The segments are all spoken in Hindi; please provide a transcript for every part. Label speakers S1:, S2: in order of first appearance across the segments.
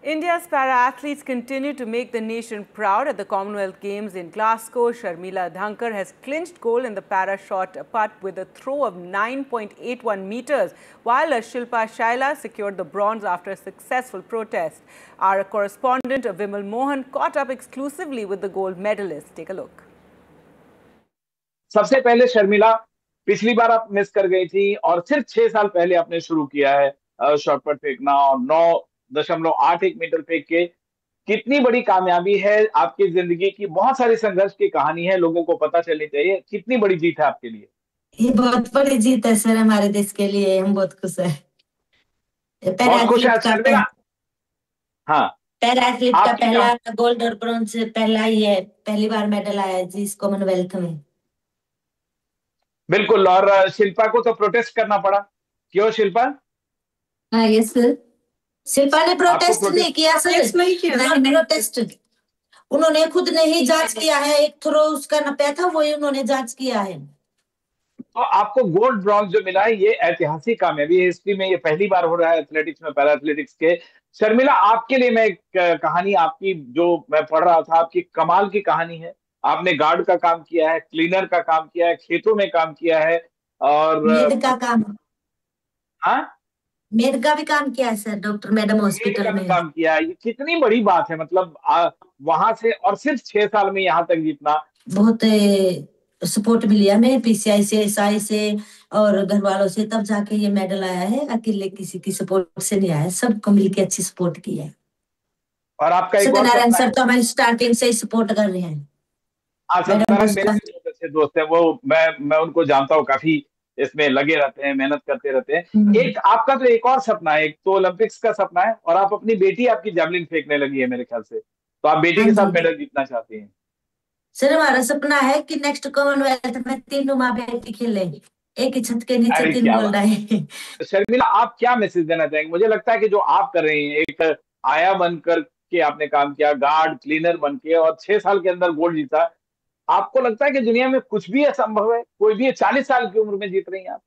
S1: India's para-athletes continue to make the nation proud at the Commonwealth Games in Glasgow. Sharmila Dhankar has clinched gold in the para-shot put with a throw of 9.81 meters, while Shilpa Shaila secured the bronze after a successful protest. Our correspondent Vimal Mohan caught up exclusively with the gold medalist. Take a look.
S2: सबसे पहले शर्मिला, पिछली बार आप मिस कर गई थी और सिर्फ 6 साल पहले आपने शुरू किया है शॉट पुट फेंकना और 9.81 मीटर फेंक के। कितनी बड़ी कामयाबी है आपकी जिंदगी की, बहुत सारी संघर्ष की कहानी है, लोगों को पता चलनी चाहिए। कितनी बड़ी जीत है आपके लिए?
S3: ये बहुत बड़ी जीत है सर हमारे देश के लिए, हम बहुत खुश है।
S2: बहुत खुश है शर्मिला। हाँ,
S3: पैरा एथलीट का पहला गोल्ड और ब्रॉन्ज पहला ही है, पहली बार मेडल आया है जी इस कॉमनवेल्थ में।
S2: बिल्कुल, और शिल्पा को तो प्रोटेस्ट करना पड़ा, क्यों शिल्पा?
S3: हाँ यस सर, शिल्पा ने प्रोटेस्ट नहीं किया सर, नहीं प्रोटेस्ट उन्होंने खुद ने ही जांच किया है, एक थ्रो उसका नपा था वही उन्होंने जांच किया है।
S2: तो आपको गोल्ड ब्रॉन्ज जो मिला है ये ऐतिहासिक कामयाबी है, हिस्ट्री में ये पहली बार हो रहा है एथलेटिक्स में, पैरा एथलेटिक्स के। शर्मिला, आपके लिए मैं एक कहानी आपकी जो मैं पढ़ रहा था, आपकी कमाल की कहानी है। आपने गार्ड का काम किया है, क्लीनर का काम किया है, खेतों में काम किया है और
S3: मेड का काम,
S2: हाँ
S3: मेड का भी काम किया है सर, डॉक्टर मैडम हॉस्पिटल में
S2: काम किया है। ये कितनी बड़ी बात है, मतलब वहां से और सिर्फ 6 साल में यहाँ तक जीतना।
S3: बहुत सपोर्ट मिली हमें पीसीआई से, एसआई से और घर वालों से, तब जाके ये मेडल आया है। अकेले किसी की सपोर्ट से नहीं आया, सबको मिलके अच्छी सपोर्ट की है।
S2: और आपका एक और
S3: सत्यनारायण सर तो हमारी स्टार्टिंग से ही सपोर्ट कर रहे हैं।
S2: सत्यनारायण मेरे बहुत अच्छे दोस्त हैं, वो मैं उनको जानता हूँ, काफी इसमें लगे रहते हैं, मेहनत करते रहते हैं। एक आपका तो एक और सपना है, एक तो ओलंपिक्स का सपना है और आप अपनी बेटी आपकी जैवलिन फेंकने लगी है मेरे ख्याल से, तो आप बेटी के साथ मेडल जीतना चाहती हैं।
S3: सर हमारा सपना है कि नेक्स्ट कॉमनवेल्थ में तीनों माँ बेटी खेले, एक ही छत के नीचे तीन बोल रहे हैं।
S2: शर्मिला, आप क्या मैसेज देना चाहेंगे? मुझे लगता है कि जो आप कर रही हैं, एक आया बनकर के आपने काम किया, गार्ड क्लीनर बन के, और 6 साल के अंदर गोल्ड जीता। आपको लगता है कि दुनिया में कुछ भी असंभव है? कोई भी 40 साल की उम्र में जीत रही हैं आप।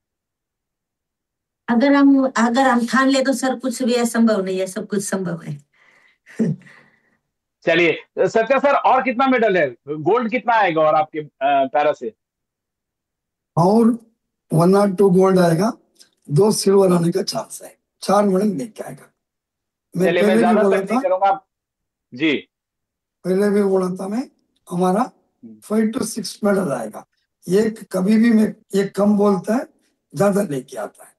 S3: अगर हम ठान ले तो सर कुछ भी असंभव नहीं है, सब कुछ संभव है।
S2: चलिए सत्या सर, और कितना मेडल है, गोल्ड कितना आएगा और आपके पैरा से?
S4: और 1 और 2 गोल्ड आएगा, 2 सिल्वर आने का चांस है, 4 मेडल लेके आएगा।
S2: मैं ज्यादा तक नहीं करूंगा जी,
S4: पहले भी बोला था मैं, हमारा 5 to 6 मेडल आएगा। ये कभी भी मैं एक कम बोलता है, ज्यादा लेके आता है।